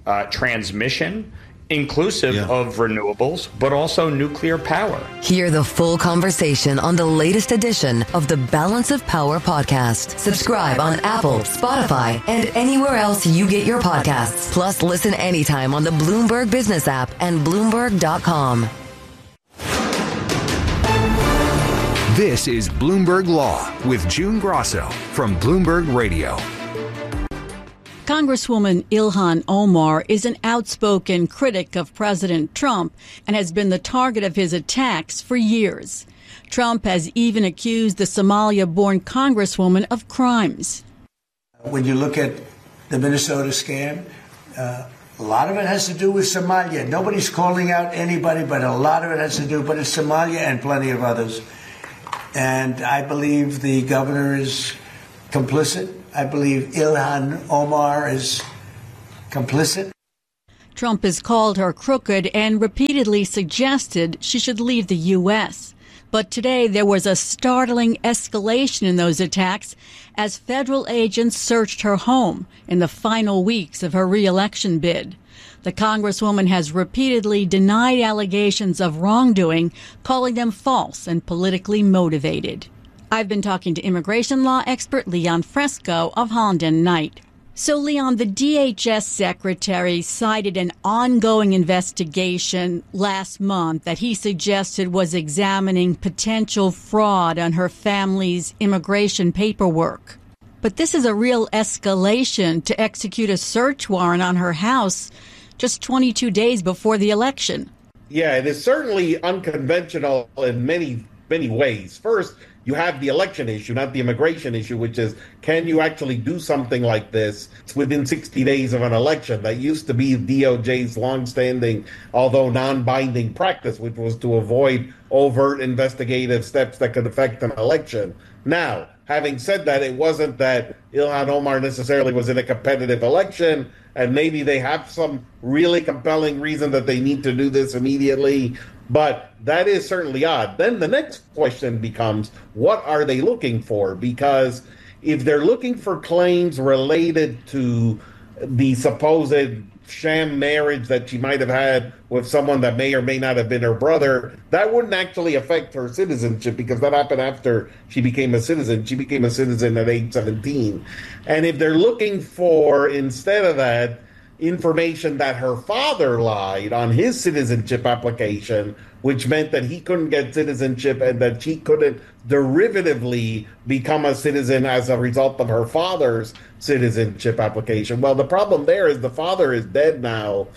transmission, inclusive of renewables, but also nuclear power. Hear the full conversation on the latest edition of the Balance of Power podcast. Subscribe on Apple, Spotify, and anywhere else you get your podcasts. Plus, listen anytime on the Bloomberg Business app and Bloomberg.com. This is Bloomberg Law with June Grosso from Bloomberg Radio. Congresswoman Ilhan Omar is an outspoken critic of President Trump and has been the target of his attacks for years. Trump has even accused the Somalia-born congresswoman of crimes. When you look at the Minnesota scam, a lot of it has to do with Somalia. Nobody's calling out anybody, but a lot of it has to do, but it's Somalia and plenty of others. And I believe the governor is complicit. I believe Ilhan Omar is complicit. Trump has called her crooked and repeatedly suggested she should leave the U.S. But today there was a startling escalation in those attacks as federal agents searched her home in the final weeks of her re-election bid. The Congresswoman has repeatedly denied allegations of wrongdoing, calling them false and politically motivated. I've been talking to immigration law expert Leon Fresco of Holland and Knight. So, Leon, the DHS secretary cited an ongoing investigation last month that he suggested was examining potential fraud on her family's immigration paperwork. But this is a real escalation to execute a search warrant on her house just 22 days before the election. Yeah, it is certainly unconventional in many ways. First, you have the election issue, not the immigration issue, which is, can you actually do something like this within 60 days of an election? That used to be DOJ's longstanding, although non-binding practice, which was to avoid overt investigative steps that could affect an election. Now, having said that, it wasn't that Ilhan Omar necessarily was in a competitive election, and maybe they have some really compelling reason that they need to do this immediately. But that is certainly odd. Then the next question becomes, what are they looking for? Because if they're looking for claims related to the supposed sham marriage that she might have had with someone that may or may not have been her brother, that wouldn't actually affect her citizenship because that happened after she became a citizen. She became a citizen at age 17. And if they're looking for, instead of that, information that her father lied on his citizenship application, which meant that he couldn't get citizenship and that she couldn't derivatively become a citizen as a result of her father's citizenship application. Well, the problem there is the father is dead now,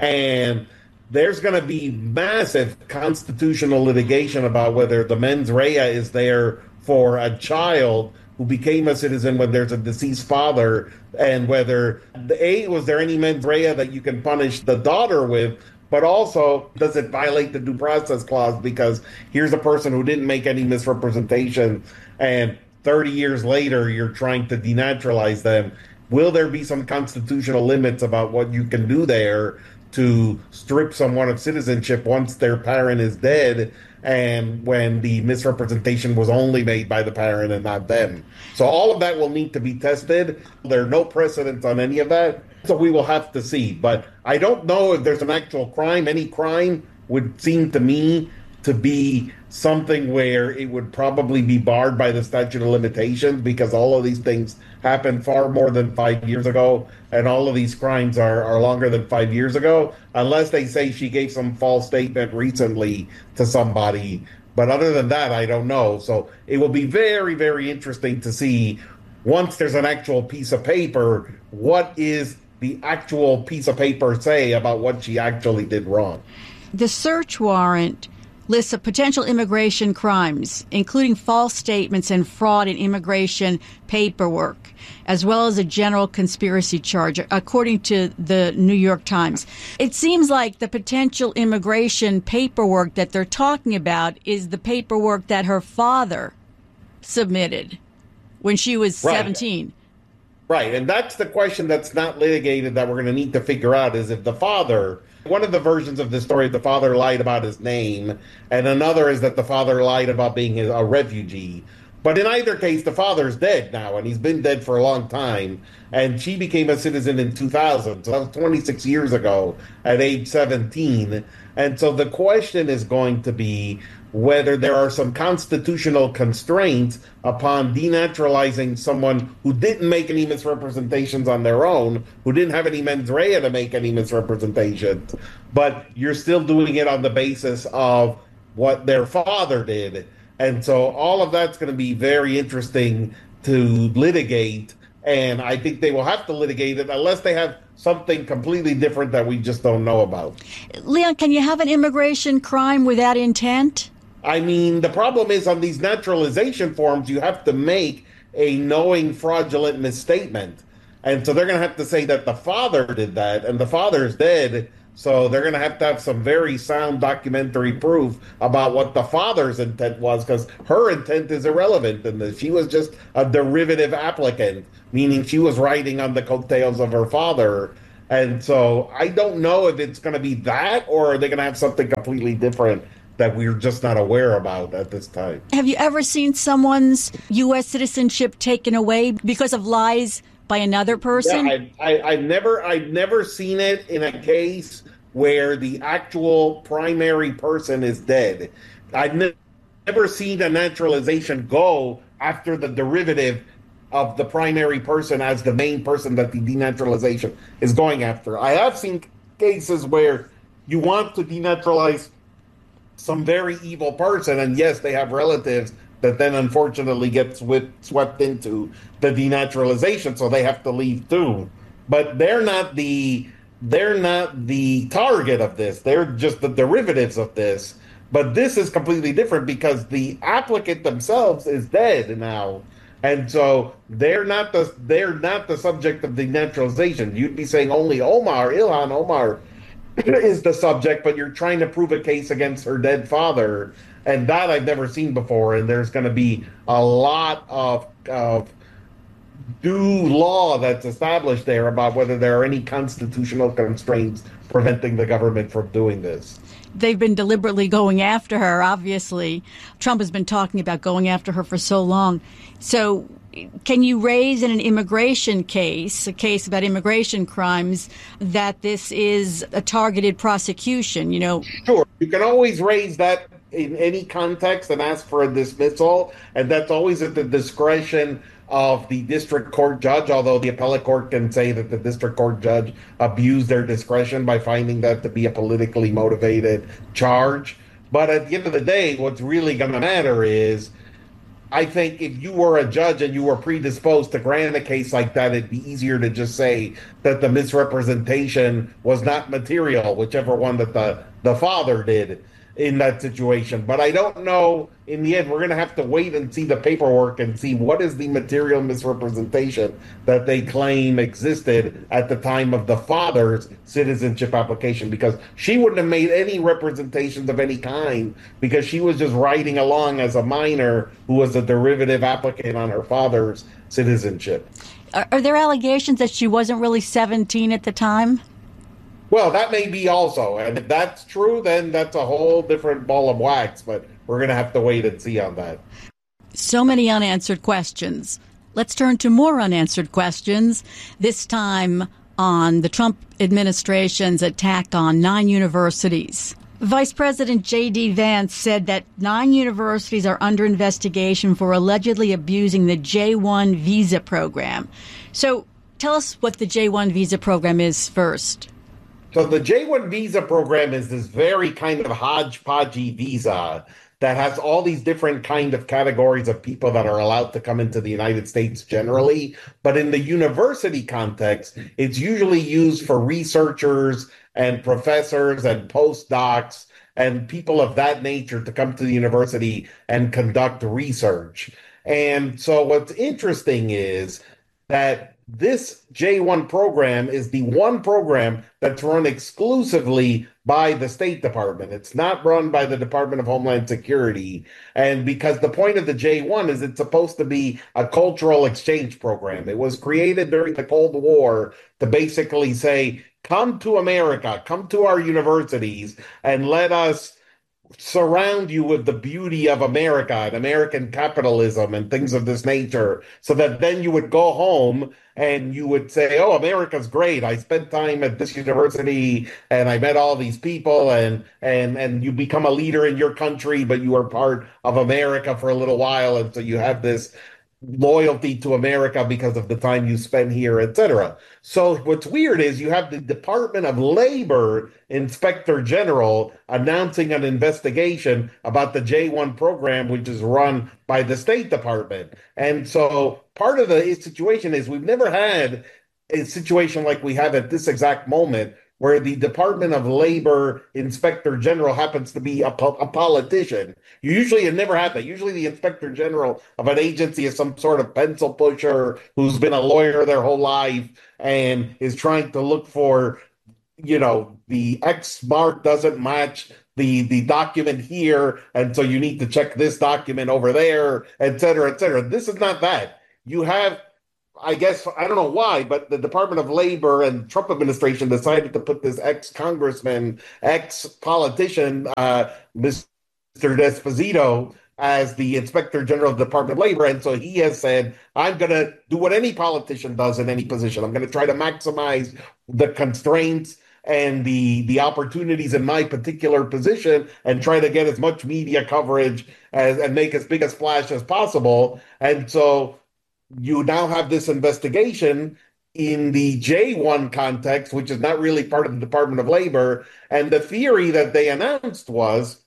and there's going to be massive constitutional litigation about whether the mens rea is there for a child who became a citizen when there's a deceased father, and whether, was there any mens rea that you can punish the daughter with, but also, does it violate the due process clause? Because here's a person who didn't make any misrepresentation, and 30 years later, you're trying to denaturalize them. Will there be some constitutional limits about what you can do there to strip someone of citizenship once their parent is dead, and when the misrepresentation was only made by the parent and not them? So all of that will need to be tested. There are no precedents on any of that, so we will have to see. But I don't know if there's an actual crime. Any crime would seem to me to be something where it would probably be barred by the statute of limitations, because all of these things happened far more than 5 years ago, and all of these crimes are longer than 5 years ago, unless they say she gave some false statement recently to somebody. But other than that, I don't know. So it will be very, very interesting to see, once there's an actual piece of paper, what is the actual piece of paper say about what she actually did wrong. The search warrant lists of potential immigration crimes, including false statements and fraud in immigration paperwork, as well as a general conspiracy charge, according to the New York Times. It seems like the potential immigration paperwork that they're talking about is the paperwork that her father submitted when she was 17. Right, and that's the question that's not litigated that we're going to need to figure out, is if the father... One of the versions of the story, the father lied about his name, and another is that the father lied about being a refugee. But in either case, the father's dead now, and he's been dead for a long time. And she became a citizen in 2000, so that was 26 years ago at age 17. And so the question is going to be whether there are some constitutional constraints upon denaturalizing someone who didn't make any misrepresentations on their own, who didn't have any mens rea to make any misrepresentations, but you're still doing it on the basis of what their father did. And so all of that's going to be very interesting to litigate. And I think they will have to litigate it unless they have something completely different that we just don't know about. Leon, can you have an immigration crime without intent? I mean, the problem is on these naturalization forms, you have to make a knowing fraudulent misstatement. And so they're going to have to say that the father did that, and the father's dead. So they're going to have some very sound documentary proof about what the father's intent was, because her intent is irrelevant. And she was just a derivative applicant, meaning she was riding on the coattails of her father. And so I don't know if it's going to be that, or are they going to have something completely different that we're just not aware about at this time. Have you ever seen someone's U.S. citizenship taken away because of lies by another person? Yeah, I've never seen it in a case where the actual primary person is dead. I've never seen a naturalization go after the derivative of the primary person as the main person that the denaturalization is going after. I have seen cases where you want to denaturalize some very evil person, and yes, they have relatives that then unfortunately get swept into the denaturalization, so they have to leave too. But they're not the target of this. They're just the derivatives of this. But this is completely different because the applicant themselves is dead now. And so they're not the subject of denaturalization. You'd be saying only Ilhan Omar is the subject, but you're trying to prove a case against her dead father, and that I've never seen before. And there's going to be a lot of due law that's established there about whether there are any constitutional constraints preventing the government from doing this. They've been deliberately going after her, obviously. Trump has been talking about going after her for so long. So can you raise in an immigration case, a case about immigration crimes, that this is a targeted prosecution, you know? Sure. You can always raise that in any context and ask for a dismissal, and that's always at the discretion of the district court judge, although the appellate court can say that the district court judge abused their discretion by finding that to be a politically motivated charge. But at the end of the day, what's really going to matter is, I think if you were a judge and you were predisposed to grant a case like that, it'd be easier to just say that the misrepresentation was not material, whichever one that the father did in that situation. But I don't know. In the end, we're going to have to wait and see the paperwork and see what is the material misrepresentation that they claim existed at the time of the father's citizenship application, because she wouldn't have made any representations of any kind because she was just riding along as a minor who was a derivative applicant on her father's citizenship. Are there allegations that she wasn't really 17 at the time? Well, that may be also. And if that's true, then that's a whole different ball of wax. But we're going to have to wait and see on that. So many unanswered questions. Let's turn to more unanswered questions, this time on the Trump administration's attack on 9 universities. Vice President J.D. Vance said that 9 universities are under investigation for allegedly abusing the J-1 visa program. So tell us what the J-1 visa program is first. So the J-1 visa program is this very kind of hodgepodgey visa that has all these different kind of categories of people that are allowed to come into the United States generally. But in the university context, it's usually used for researchers and professors and postdocs and people of that nature to come to the university and conduct research. And so what's interesting is that this J-1 program is the one program that's run exclusively by the State Department. It's not run by the Department of Homeland Security. And because the point of the J-1 is it's supposed to be a cultural exchange program. It was created during the Cold War to basically say, come to America, come to our universities, and let us surround you with the beauty of America and American capitalism and things of this nature, so that then you would go home and you would say, oh, America's great. I spent time at this university and I met all these people, and you become a leader in your country, but you are part of America for a little while. And so you have this loyalty to America because of the time you spend here, etc. So what's weird is you have the Department of Labor Inspector General announcing an investigation about the J-1 program, which is run by the State Department. And so part of the situation is we've never had a situation like we have at this exact moment, where the Department of Labor Inspector General happens to be a politician. You usually have never had that. Usually the Inspector General of an agency is some sort of pencil pusher who's been a lawyer their whole life and is trying to look for, the X mark doesn't match the document here, and so you need to check this document over there, et cetera, et cetera. This is not that. You have, I guess, I don't know why, but the Department of Labor and Trump administration decided to put this ex-congressman, ex-politician, Mr. Esposito, as the Inspector General of the Department of Labor. And so he has said, I'm going to do what any politician does in any position. I'm going to try to maximize the constraints and the opportunities in my particular position and try to get as much media coverage and make as big a splash as possible. And so you now have this investigation in the J-1 context, which is not really part of the Department of Labor. And the theory that they announced was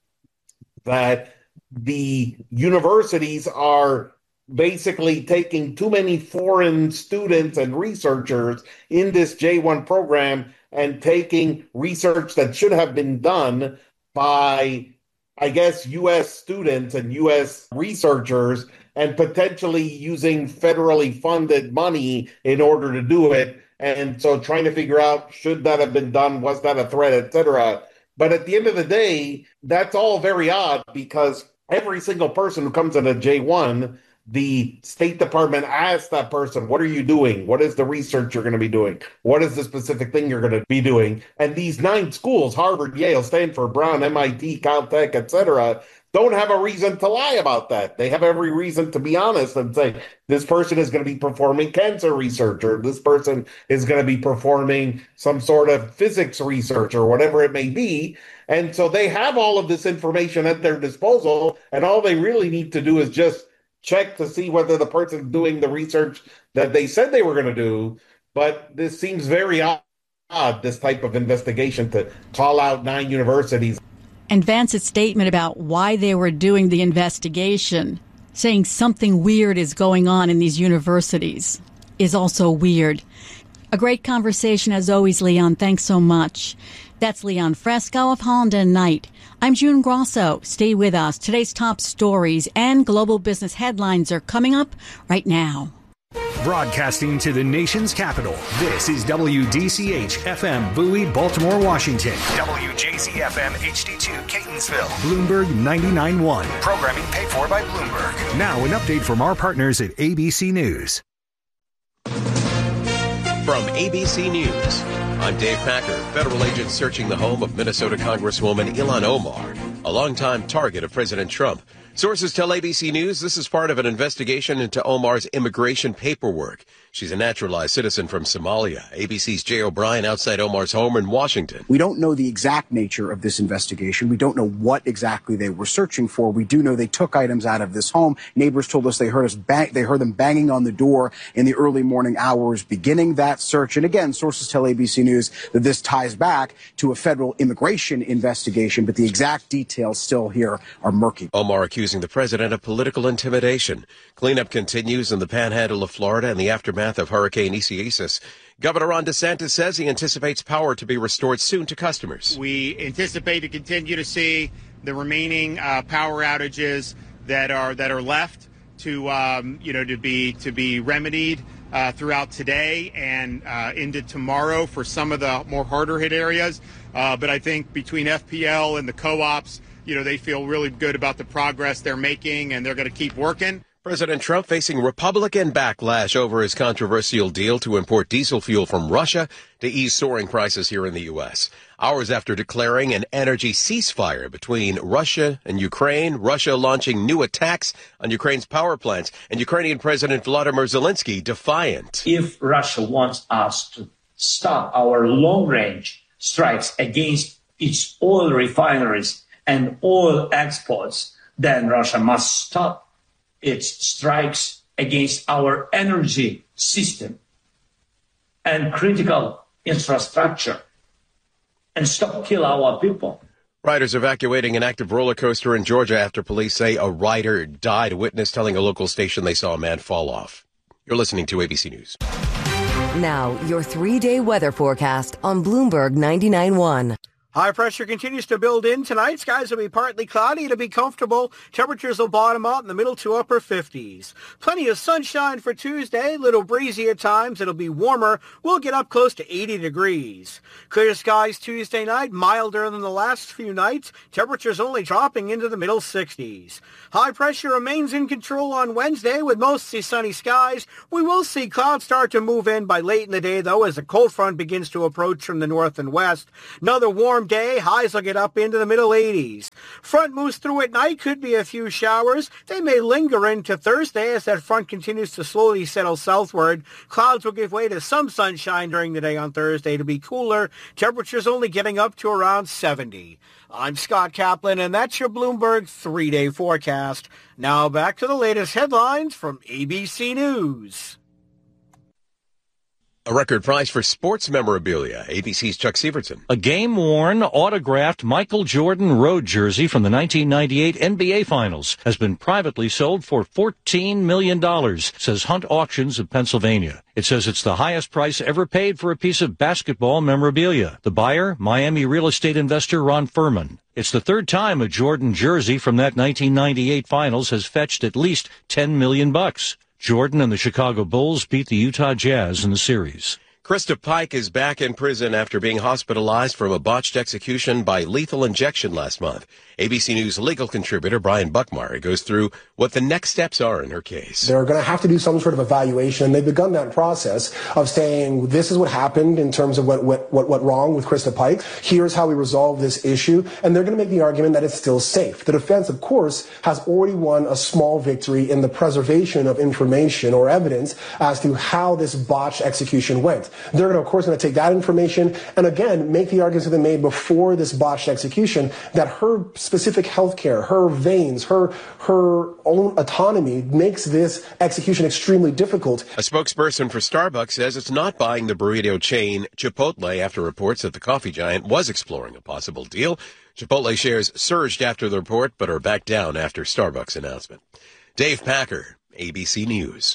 that the universities are basically taking too many foreign students and researchers in this J-1 program and taking research that should have been done by, I guess, U.S. students and U.S. researchers, and potentially using federally funded money in order to do it. And so trying to figure out, should that have been done? Was that a threat, et cetera? But at the end of the day, that's all very odd, because every single person who comes in a J-1, the State Department asks that person, what are you doing? What is the research you're going to be doing? What is the specific thing you're going to be doing? And these 9 schools, Harvard, Yale, Stanford, Brown, MIT, Caltech, et cetera, don't have a reason to lie about that. They have every reason to be honest and say, this person is going to be performing cancer research, or this person is going to be performing some sort of physics research, or whatever it may be. And so they have all of this information at their disposal, and all they really need to do is just check to see whether the person's doing the research that they said they were going to do. But this seems very odd, this type of investigation, to call out 9 universities. And Vance's statement about why they were doing the investigation, saying something weird is going on in these universities, is also weird. A great conversation as always, Leon. Thanks so much. That's Leon Fresco of Holland and Knight. I'm June Grosso. Stay with us. Today's top stories and global business headlines are coming up right now. Broadcasting to the nation's capital, this is WDCH-FM Bowie, Baltimore, Washington. WJZ-FM HD2 Catonsville. Bloomberg 99.1. Programming paid for by Bloomberg. Now an update from our partners at ABC News. From ABC News, I'm Dave Packer. Federal agents searching the home of Minnesota Congresswoman Ilhan Omar, a longtime target of President Trump. Sources tell ABC News this is part of an investigation into Omar's immigration paperwork. She's a naturalized citizen from Somalia. ABC's Jay O'Brien outside Omar's home in Washington. We don't know the exact nature of this investigation. We don't know what exactly they were searching for. We do know they took items out of this home. Neighbors told us they heard them banging on the door in the early morning hours beginning that search. And again, sources tell ABC News that this ties back to a federal immigration investigation, but the exact details still here are murky. Omar accusing the president of political intimidation. Cleanup continues in the panhandle of Florida in the aftermath of Hurricane Isaias. Governor Ron DeSantis says he anticipates power to be restored soon to customers. We anticipate to continue to see the remaining power outages that are left to be remedied throughout today and into tomorrow for some of the more harder hit areas. But I think between FPL and the co-ops, they feel really good about the progress they're making, and they're going to keep working. President Trump facing Republican backlash over his controversial deal to import diesel fuel from Russia to ease soaring prices here in the U.S. Hours after declaring an energy ceasefire between Russia and Ukraine, Russia launching new attacks on Ukraine's power plants, and Ukrainian President Volodymyr Zelensky defiant. If Russia wants us to stop our long-range strikes against its oil refineries and oil exports, then Russia must stop its strikes against our energy system and critical infrastructure and stop kill our people. Riders evacuating an active roller coaster in Georgia after police say a rider died. A witness telling a local station they saw a man fall off. You're listening to ABC News. Now, your 3-day weather forecast on Bloomberg 99.1. High pressure continues to build in tonight. Skies will be partly cloudy. It'll be comfortable. Temperatures will bottom out in the middle to upper 50s. Plenty of sunshine for Tuesday. Little breezy at times. It'll be warmer. We'll get up close to 80 degrees. Clear skies Tuesday night. Milder than the last few nights. Temperatures only dropping into the middle 60s. High pressure remains in control on Wednesday with mostly sunny skies. We will see clouds start to move in by late in the day, though, as a cold front begins to approach from the north and west. Another warm day. Highs will get up into the middle 80s. Front moves through at night. Could be a few showers. They may linger into Thursday as that front continues to slowly settle southward. Clouds will give way to some sunshine during the day on Thursday to be cooler. Temperatures only getting up to around 70. I'm Scott Kaplan, and that's your Bloomberg 3-day forecast. Now back to the latest headlines from ABC News. A record price for sports memorabilia. ABC's Chuck Sievertson. A game-worn, autographed Michael Jordan road jersey from the 1998 NBA Finals has been privately sold for $14 million, says Hunt Auctions of Pennsylvania. It says it's the highest price ever paid for a piece of basketball memorabilia. The buyer, Miami real estate investor Ron Furman. It's the third time a Jordan jersey from that 1998 Finals has fetched at least $10 million. Jordan and the Chicago Bulls beat the Utah Jazz in the series. Krista Pike is back in prison after being hospitalized from a botched execution by lethal injection last month. ABC News legal contributor Brian Buckmeyer goes through what the next steps are in her case. They're going to have to do some sort of evaluation, and they've begun that process of saying this is what happened in terms of what went wrong with Krista Pike. Here's how we resolve this issue, and they're going to make the argument that it's still safe. The defense, of course, has already won a small victory in the preservation of information or evidence as to how this botched execution went. They're, of course, going to take that information and, again, make the arguments that they made before this botched execution that her specific health care, her veins, her own autonomy makes this execution extremely difficult. A spokesperson for Starbucks says it's not buying the burrito chain Chipotle after reports that the coffee giant was exploring a possible deal. Chipotle shares surged after the report but are back down after Starbucks announcement. Dave Packer, ABC News.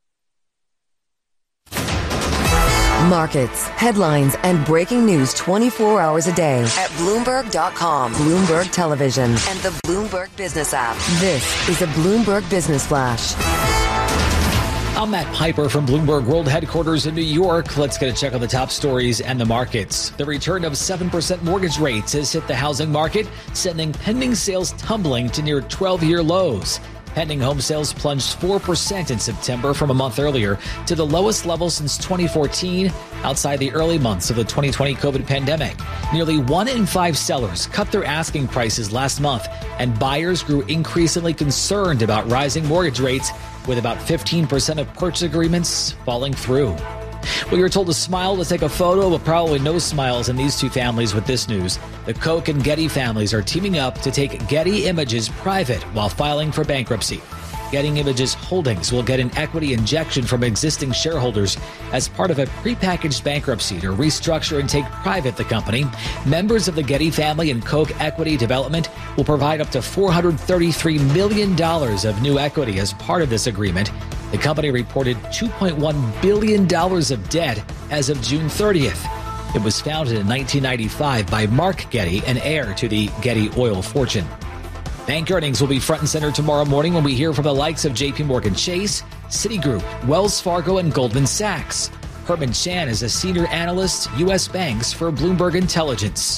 Markets, headlines, and breaking news 24 hours a day at Bloomberg.com, Bloomberg Television, and the Bloomberg Business app. This is a Bloomberg Business Flash. I'm Matt Piper from Bloomberg World Headquarters in New York. Let's get a check on the top stories and the markets. The return of 7% mortgage rates has hit the housing market, sending pending sales tumbling to near 12-year lows. Pending home sales plunged 4% in September from a month earlier to the lowest level since 2014, outside the early months of the 2020 COVID pandemic. Nearly 1 in 5 sellers cut their asking prices last month, and buyers grew increasingly concerned about rising mortgage rates, with about 15% of purchase agreements falling through. Well, you're told to smile to take a photo, but probably no smiles in these two families with this news. The Koch and Getty families are teaming up to take Getty Images private while filing for bankruptcy. Getty Images Holdings will get an equity injection from existing shareholders as part of a prepackaged bankruptcy to restructure and take private the company. Members of the Getty family and Koch Equity Development will provide up to $433 million of new equity as part of this agreement. The company reported $2.1 billion of debt as of June 30th. It was founded in 1995 by Mark Getty, an heir to the Getty oil fortune. Bank earnings will be front and center tomorrow morning when we hear from the likes of JP Morgan Chase, Citigroup, Wells Fargo, and Goldman Sachs. Herman Chan is a senior analyst, U.S. banks for Bloomberg Intelligence.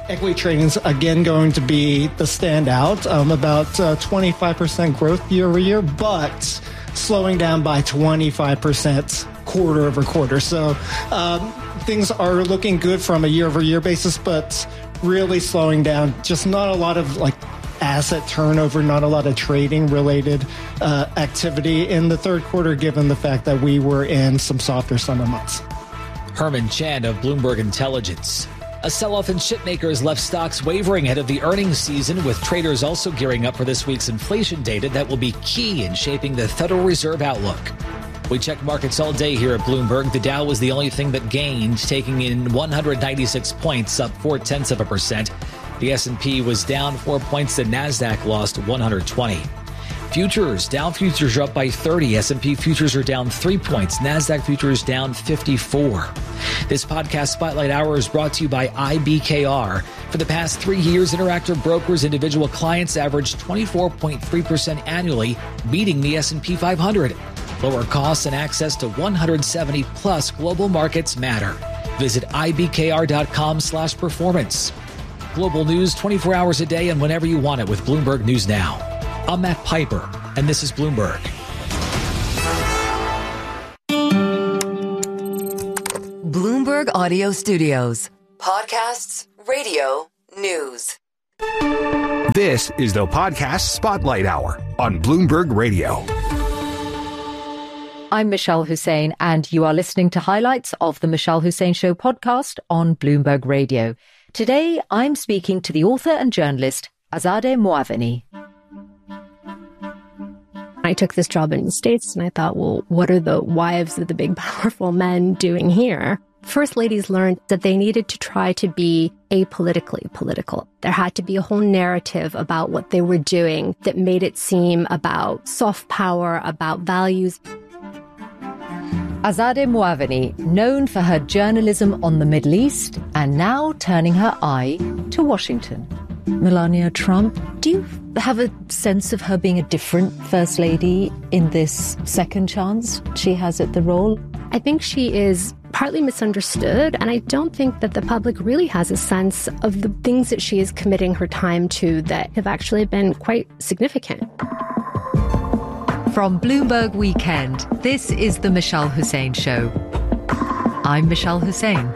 Equity trading is again going to be the standout, about 25% growth year over year, but slowing down by 25% quarter over quarter. So things are looking good from a year over year basis, but really slowing down. Just not a lot of asset turnover, not a lot of trading related activity in the third quarter, given the fact that we were in some softer summer months. Herman Chan of Bloomberg Intelligence. A sell-off in chip makers left stocks wavering ahead of the earnings season, with traders also gearing up for this week's inflation data that will be key in shaping the Federal Reserve outlook. We checked markets all day here at Bloomberg. The Dow was the only thing that gained, taking in 196 points, up 0.4%. The S&P was down 4 points. The Nasdaq lost 120. Futures, Dow futures are up by 30. S&P futures are down 3 points. Nasdaq futures down 54. This podcast Spotlight Hour is brought to you by IBKR. For the past 3 years, Interactive Brokers individual clients averaged 24.3% annually, beating the S&P 500. Lower costs and access to 170 plus global markets matter. Visit ibkr.com/performance. Global news 24 hours a day and whenever you want it with Bloomberg News Now. I'm Matt Piper, and this is Bloomberg. Bloomberg Audio Studios. Podcasts, radio, news. This is the Podcast Spotlight Hour on Bloomberg Radio. I'm Michelle Hussein, and you are listening to highlights of the Michelle Hussein Show podcast on Bloomberg Radio. Today, I'm speaking to the author and journalist Azadeh Moaveni. I took this job in the States and I thought, well, what are the wives of the big, powerful men doing here? First ladies learned that they needed to try to be apolitically political. There had to be a whole narrative about what they were doing that made it seem about soft power, about values. Azadeh Moaveni, known for her journalism on the Middle East and now turning her eye to Washington. Melania Trump, do you have a sense of her being a different First Lady in this second chance she has at the role? I think she is partly misunderstood, and I don't think that the public really has a sense of the things that she is committing her time to that have actually been quite significant. From Bloomberg Weekend, this is the Michelle Hussein Show. I'm Michelle Hussein.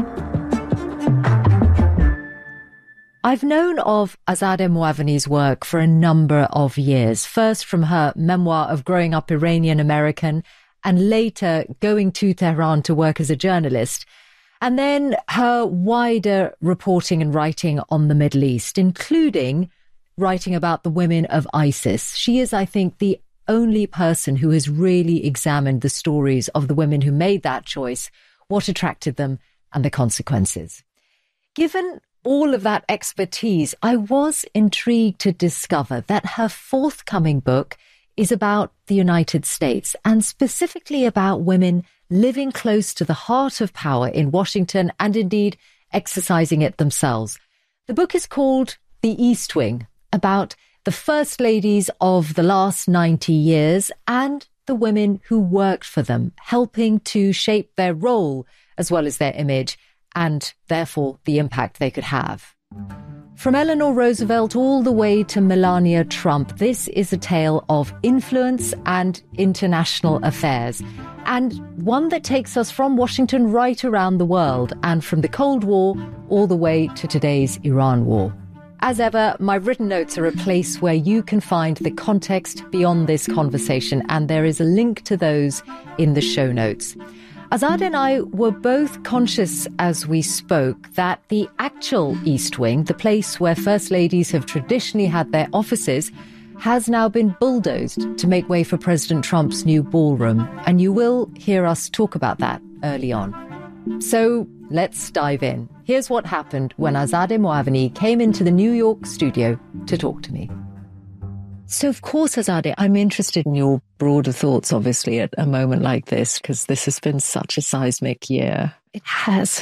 I've known of Azadeh Moaveni's work for a number of years, first from her memoir of growing up Iranian American and later going to Tehran to work as a journalist, and then her wider reporting and writing on the Middle East, including writing about the women of ISIS. She is, I think, the only person who has really examined the stories of the women who made that choice, what attracted them, and the consequences. Given all of that expertise, I was intrigued to discover that her forthcoming book is about the United States and specifically about women living close to the heart of power in Washington and indeed exercising it themselves. The book is called The East Wing, about the first ladies of the last 90 years and the women who worked for them, helping to shape their role as well as their image and therefore the impact they could have. From Eleanor Roosevelt all the way to Melania Trump, this is a tale of influence and international affairs, and one that takes us from Washington right around the world and from the Cold War all the way to today's Iran war. As ever, my written notes are a place where you can find the context beyond this conversation, and there is a link to those in the show notes. Azadeh and I were both conscious as we spoke that the actual East Wing, the place where First Ladies have traditionally had their offices, has now been bulldozed to make way for President Trump's new ballroom. And you will hear us talk about that early on. So let's dive in. Here's what happened when Azadeh Moaveni came into the New York studio to talk to me. So, of course, Azadeh, I'm interested in your broader thoughts, obviously, at a moment like this, because this has been such a seismic year. It has,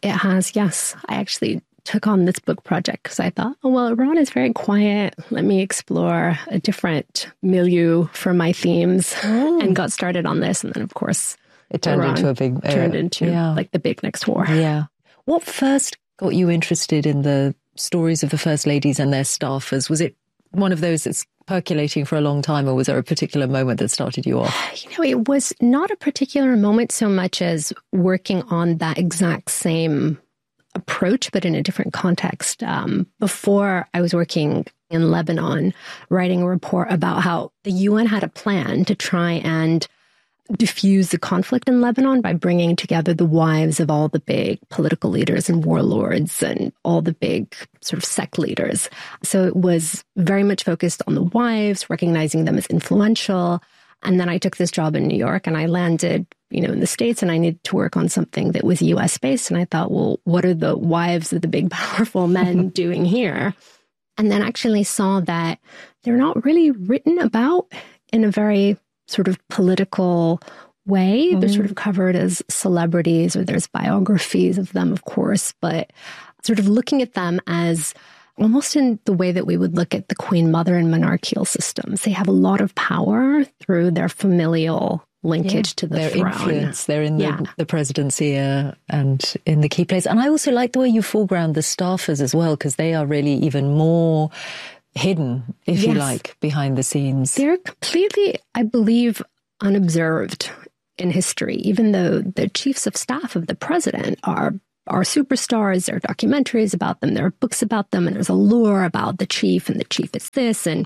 yes. I actually took on this book project because I thought, oh, well, Iran is very quiet. Let me explore a different milieu for my themes and got started on this. And then, of course, it turned into a big... turned into like the big next war. Yeah. What first got you interested in the stories of the first ladies and their staffers? Was it one of those that's percolating for a long time, or was there a particular moment that started you off? It was not a particular moment so much as working on that exact same approach, but in a different context. Before, I was working in Lebanon, writing a report about how the UN had a plan to try and diffuse the conflict in Lebanon by bringing together the wives of all the big political leaders and warlords and all the big sort of sect leaders. So it was very much focused on the wives, recognizing them as influential. And then I took this job in New York and I landed, in the States, and I needed to work on something that was US based. And I thought, well, what are the wives of the big powerful men doing here? And then actually saw that they're not really written about in a very sort of political way. They're sort of covered as celebrities, or there's biographies of them, of course, but sort of looking at them as almost in the way that we would look at the queen mother in monarchical systems. They have a lot of power through their familial linkage to the their throne. Influence. They're in the presidency and in the key place. And I also like the way you foreground the staffers as well, because they are really even more hidden, if you like, behind the scenes. They're completely, I believe, unobserved in history, even though the chiefs of staff of the president are superstars. There are documentaries about them, there are books about them, and there's a lore about the chief, and the chief is this, and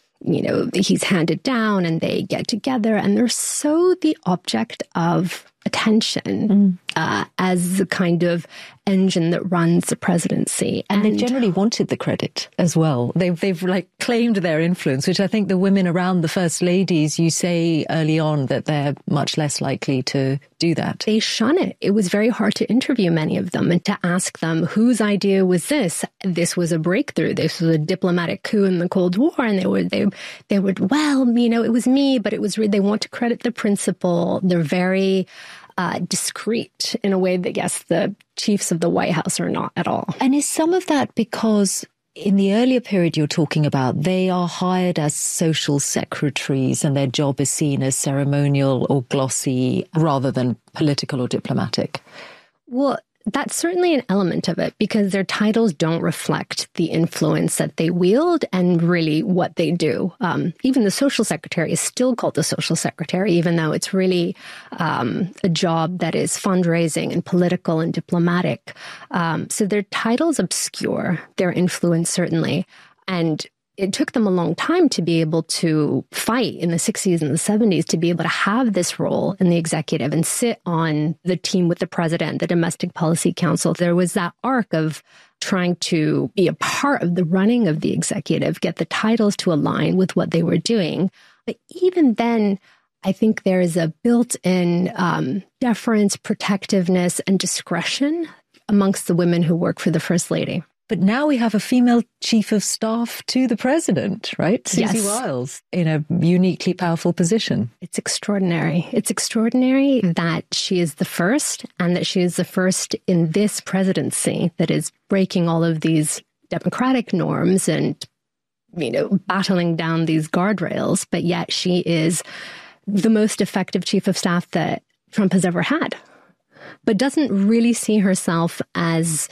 he's handed down, and they get together, and they're so the object of attention as the kind of engine that runs the presidency. And they generally wanted the credit as well. They've like claimed their influence, which I think the women around the first ladies, you say early on that they're much less likely to do that. They shun it. It was very hard to interview many of them and to ask them, whose idea was this? This was a breakthrough. This was a diplomatic coup in the Cold War. And they would, well, it was me, but it was, they want to credit the principal. They're very discreet in a way that, yes, the chiefs of the White House are not at all. And is some of that because in the earlier period you're talking about, they are hired as social secretaries and their job is seen as ceremonial or glossy rather than political or diplomatic? Well, that's certainly an element of it, because their titles don't reflect the influence that they wield and really what they do. Even the social secretary is still called the social secretary, even though it's really a job that is fundraising and political and diplomatic. So their titles obscure their influence, certainly. And it took them a long time to be able to fight in the 60s and the 70s to be able to have this role in the executive and sit on the team with the president, the Domestic Policy Council. There was that arc of trying to be a part of the running of the executive, get the titles to align with what they were doing. But even then, I think there is a built-in deference, protectiveness, and discretion amongst the women who work for the First Lady. But now we have a female chief of staff to the president, right? Susie Wiles, in a uniquely powerful position. It's extraordinary. It's extraordinary that she is the first, and that she is the first in this presidency that is breaking all of these democratic norms and, battling down these guardrails. But yet she is the most effective chief of staff that Trump has ever had, but doesn't really see herself as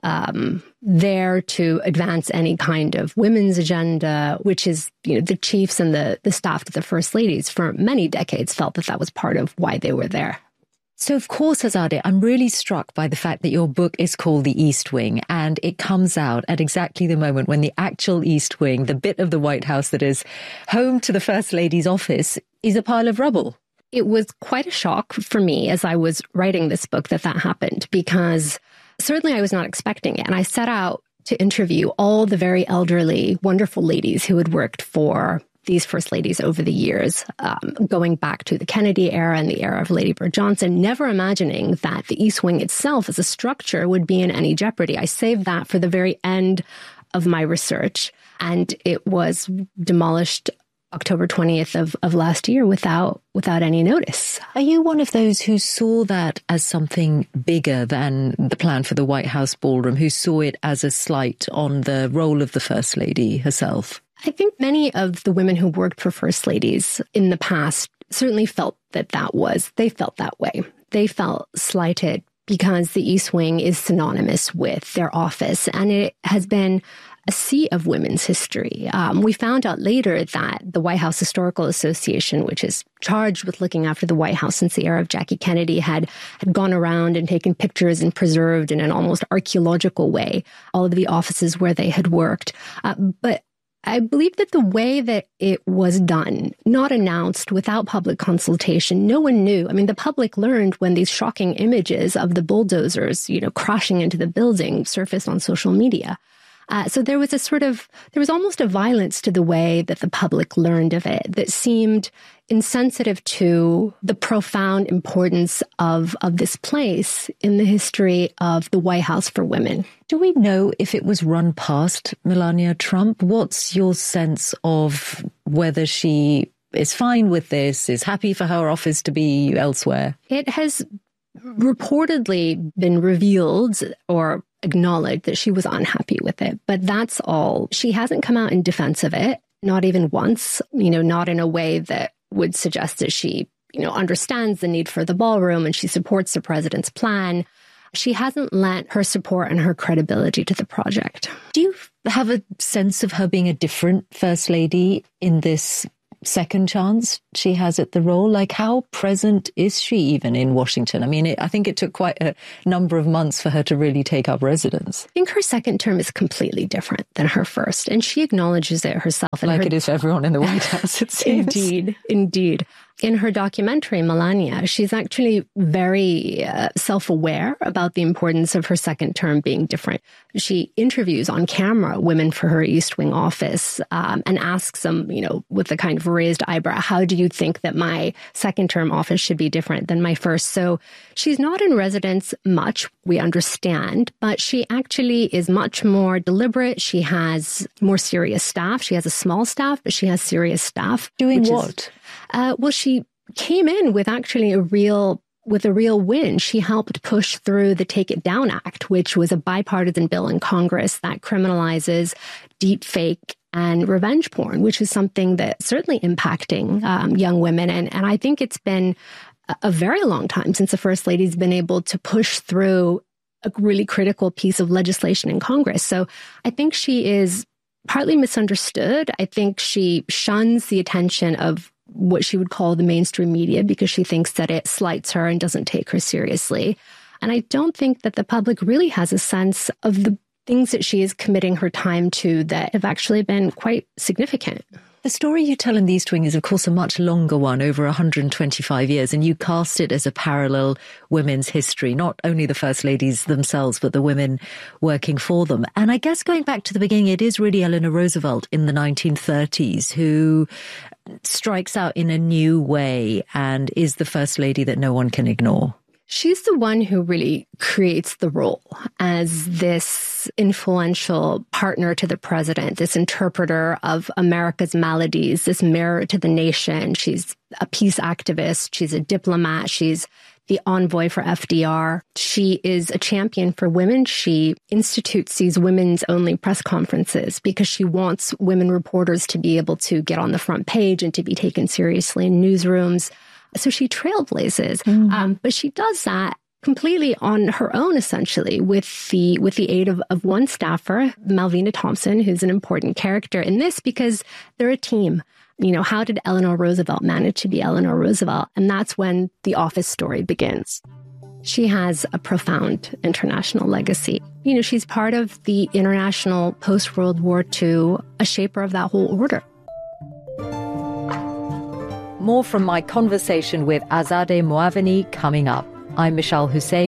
there to advance any kind of women's agenda, which is, the chiefs and the staff of the first ladies for many decades felt that was part of why they were there. So, of course, Azadeh, I'm really struck by the fact that your book is called The East Wing, and it comes out at exactly the moment when the actual East Wing, the bit of the White House that is home to the First Lady's office, is a pile of rubble. It was quite a shock for me as I was writing this book that happened, because certainly I was not expecting it. And I set out to interview all the very elderly, wonderful ladies who had worked for these first ladies over the years, going back to the Kennedy era and the era of Lady Bird Johnson, never imagining that the East Wing itself as a structure would be in any jeopardy. I saved that for the very end of my research, and it was demolished October 20th of last year without any notice. Are you one of those who saw that as something bigger than the plan for the White House ballroom, who saw it as a slight on the role of the First Lady herself? I think many of the women who worked for First Ladies in the past certainly felt they felt that way. They felt slighted because the East Wing is synonymous with their office, and it has been a sea of women's history. We found out later that the White House Historical Association, which is charged with looking after the White House since the era of Jackie Kennedy, had gone around and taken pictures and preserved in an almost archaeological way all of the offices where they had worked. But I believe that the way that it was done, not announced, without public consultation, no one knew. I mean, the public learned when these shocking images of the bulldozers, crashing into the building surfaced on social media. So there was almost a violence to the way that the public learned of it that seemed insensitive to the profound importance of this place in the history of the White House for women. Do we know if it was run past Melania Trump? What's your sense of whether she is fine with this, is happy for her office to be elsewhere? It has reportedly been revealed or acknowledged that she was unhappy with it, but that's all. She hasn't come out in defense of it, not even once, not in a way that would suggest that she, understands the need for the ballroom and she supports the president's plan. She hasn't lent her support and her credibility to the project. Do you have a sense of her being a different first lady in this second chance she has at the role? Like, how present is she even in Washington? I mean, I think it took quite a number of months for her to really take up residence. I think her second term is completely different than her first, and she acknowledges it herself. Like it is for everyone in the White House, it seems. Indeed. In her documentary, Melania, she's actually very self-aware about the importance of her second term being different. She interviews on camera women for her East Wing office and asks them, with a kind of raised eyebrow, how do you think that my second term office should be different than my first? So she's not in residence much, we understand, but she actually is much more deliberate. She has more serious staff. She has a small staff, but she has serious staff. Doing what? Well, she came in with actually a real win. She helped push through the Take It Down Act, which was a bipartisan bill in Congress that criminalizes deepfake and revenge porn, which is something that's certainly impacting young women. And I think it's been a very long time since the First Lady's been able to push through a really critical piece of legislation in Congress. So I think she is partly misunderstood. I think she shuns the attention of what she would call the mainstream media because she thinks that it slights her and doesn't take her seriously. And I don't think that the public really has a sense of the things that she is committing her time to that have actually been quite significant. The story you tell in the East Wing is, of course, a much longer one, over 125 years, and you cast it as a parallel women's history, not only the First Ladies themselves, but the women working for them. And I guess going back to the beginning, it is really Eleanor Roosevelt in the 1930s who strikes out in a new way and is the First Lady that no one can ignore. She's the one who really creates the role as this influential partner to the president, this interpreter of America's maladies, this mirror to the nation. She's a peace activist. She's a diplomat. She's the envoy for FDR. She is a champion for women. She institutes these women's only press conferences because she wants women reporters to be able to get on the front page and to be taken seriously in newsrooms. So she trailblazes, but she does that completely on her own, essentially, with the aid of one staffer, Malvina Thompson, who's an important character in this because they're a team. How did Eleanor Roosevelt manage to be Eleanor Roosevelt? And that's when the office story begins. She has a profound international legacy. She's part of the international post-World War II, a shaper of that whole order. More from my conversation with Azadeh Moaveni coming up. I'm Michelle Hussein.